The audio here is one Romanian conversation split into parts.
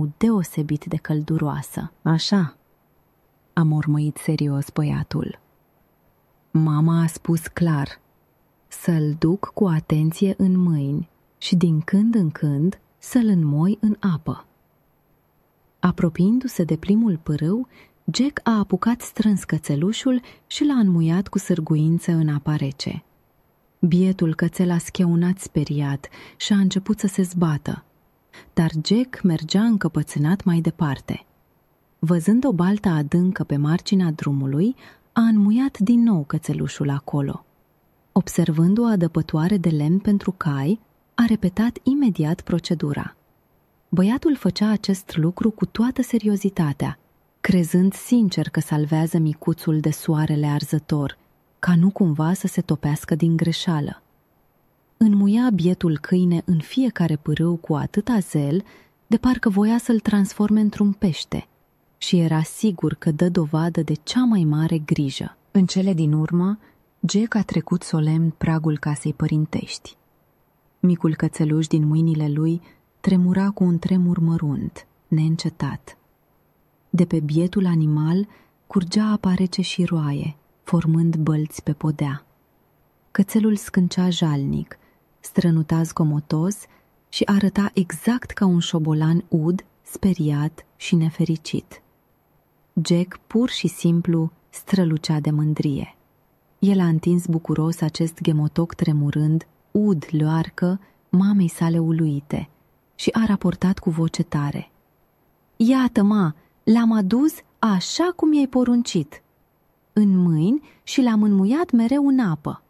erau deosebit de călduroasă. Așa, a mormăit serios băiatul. Mama a spus clar să-l duc cu atenție în mâini și din când în când să-l înmoi în apă. Apropiindu-se de primul pârâu, Jack a apucat strâns cățelușul și l-a înmuiat cu sârguință în apa rece. Bietul cățel a scheunat speriat și a început să se zbată, dar Jack mergea încăpățânat mai departe. Văzând o baltă adâncă pe marginea drumului, a înmuiat din nou cățelușul acolo. Observând o adăpătoare de lemn pentru cai, a repetat imediat procedura. Băiatul făcea acest lucru cu toată seriozitatea, crezând sincer că salvează micuțul de soarele arzător, ca nu cumva să se topească din greșeală. Înmuia bietul câine în fiecare pârâu cu atâta zel, de parcă voia să-l transforme într-un pește, și era sigur că dă dovadă de cea mai mare grijă. În cele din urmă, Jack a trecut solemn pragul casei părintești. Micul cățeluș din mâinile lui tremura cu un tremur mărunt, neîncetat. De pe bietul animal curgea apa rece și roaie, formând bălți pe podea. Cățelul scâncea jalnic, strănuta zgomotos și arăta exact ca un șobolan ud, speriat și nefericit. Jack pur și simplu strălucea de mândrie. El a întins bucuros acest ghemotoc tremurând, ud luarcă, mamei sale uluite, și a raportat cu voce tare: "Iată, ma, l-am adus așa cum i-ai poruncit, în mâini, și l-am înmuiat mereu în apă."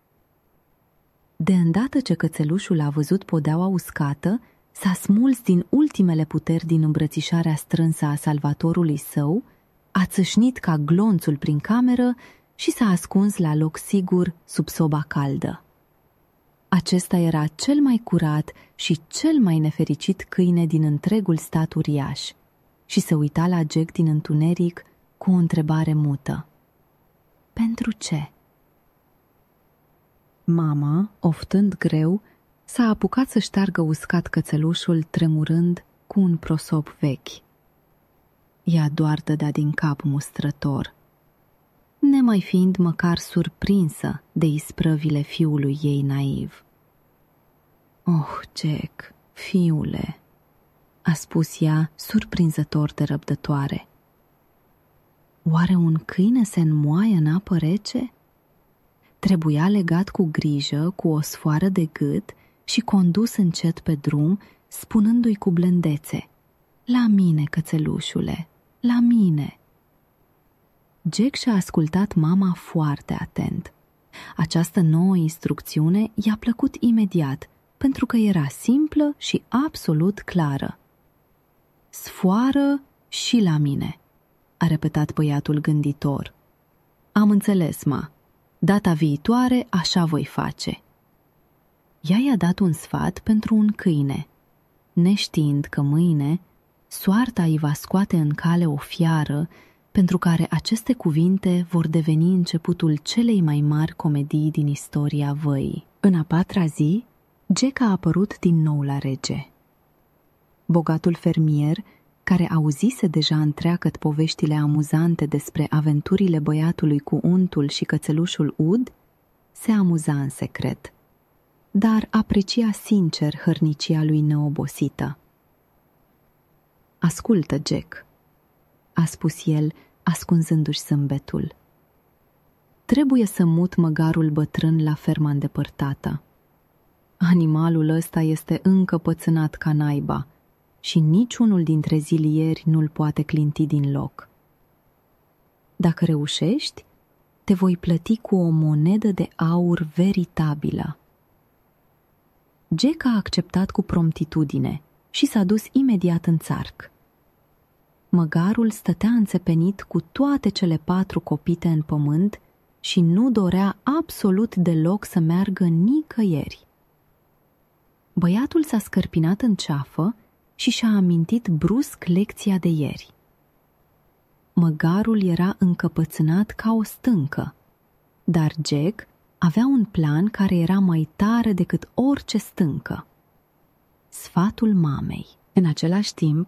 De îndată ce cățelușul a văzut podeaua uscată, s-a smuls din ultimele puteri din îmbrățișarea strânsă a salvatorului său, a țâșnit ca glonțul prin cameră și s-a ascuns la loc sigur sub soba caldă. Acesta era cel mai curat și cel mai nefericit câine din întregul stat uriaș și se uita la Jack din întuneric cu o întrebare mută: pentru ce? Mama, oftând greu, s-a apucat să șteargă uscat cățelușul, tremurând cu un prosop vechi. Ea doar dădea din cap mustrător, nemai fiind măcar surprinsă de isprăvile fiului ei naiv. "Oh, Jack, fiule," a spus ea, surprinzător de răbdătoare. Oare un câine se înmoaie în apă rece? Trebuia legat cu grijă, cu o sfoară de gât și condus încet pe drum, spunându-i cu blândețe: "La mine, cățelușule, la mine." Jack și-a ascultat mama foarte atent. Această nouă instrucțiune i-a plăcut imediat, pentru că era simplă și absolut clară. "Sfoară și la mine," a repetat băiatul gânditor. "Am înțeles, ma. Data viitoare așa voi face." Ea i-a dat un sfat pentru un câine, neștiind că mâine soarta îi va scoate în cale o fiară pentru care aceste cuvinte vor deveni începutul celei mai mari comedii din istoria văii. În a patra zi, Jack a apărut din nou la rege. Bogatul fermier, care auzise deja întreagăt poveștile amuzante despre aventurile băiatului cu untul și cățelușul ud, se amuza în secret, dar aprecia sincer hărnicia lui neobosită. "Ascultă, Jack," a spus el, ascunzându-și zâmbetul. "Trebuie să mut măgarul bătrân la ferma îndepărtată. Animalul ăsta este încăpățânat ca naiba și niciunul dintre zilieri nu-l poate clinti din loc. Dacă reușești, te voi plăti cu o monedă de aur veritabilă." Jack a acceptat cu promptitudine și s-a dus imediat în țarc. Măgarul stătea înțepenit cu toate cele 4 copite în pământ și nu dorea absolut deloc să meargă nicăieri. Băiatul s-a scărpinat în ceafă și și-a amintit brusc lecția de ieri. Măgarul era încăpățânat ca o stâncă, dar Jack avea un plan care era mai tare decât orice stâncă: sfatul mamei. În același timp,